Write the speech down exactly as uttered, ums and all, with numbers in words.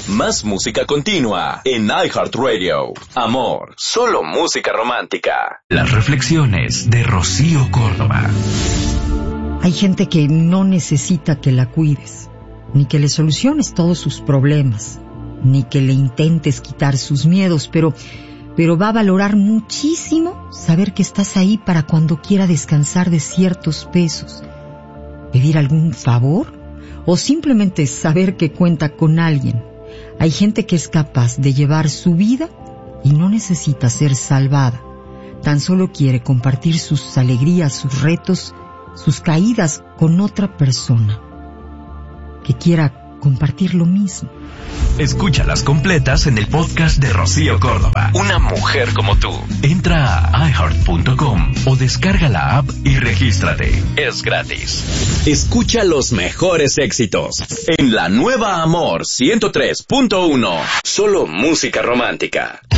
Más música continua en iHeartRadio. Amor, solo música romántica. Las reflexiones de Rocío Córdoba. Hay gente que no necesita que la cuides, ni que le soluciones todos sus problemas, ni que le intentes quitar sus miedos, pero, pero va a valorar muchísimo saber que estás ahí para cuando quiera descansar de ciertos pesos, pedir algún favor o simplemente saber que cuenta con alguien. Hay gente que es capaz de llevar su vida y no necesita ser salvada. Tan solo quiere compartir sus alegrías, sus retos, sus caídas con otra persona que quiera compartir lo mismo. Escúchalas completas en el podcast de Rocío Córdoba. Una mujer como tú. Entra a i heart punto com o descarga la app y regístrate. Es gratis. Escucha los mejores éxitos en la nueva Amor ciento tres punto uno. Solo música romántica.